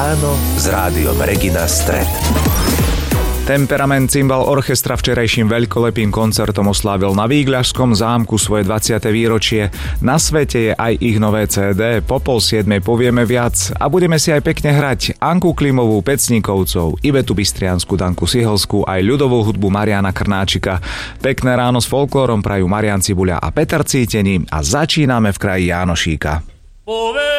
Ráno s Rádiom Regina Stret. Temperament Cymbal Orchestra včerajším veľkolepým koncertom oslávil na Vígľašskom zámku svoje 20. výročie. Na svete je aj ich nové CD. Po 6:30 povieme viac a budeme si aj pekne hrať Anku Klimovú, Pecníkovcov, Ivetu Bystriansku, Danku Sihelskú aj ľudovú hudbu Mariana Krnáčika. Pekné ráno s folklórom prajú Marian Cibuľa a Peter Cítený a začíname v kraji Jánošíka.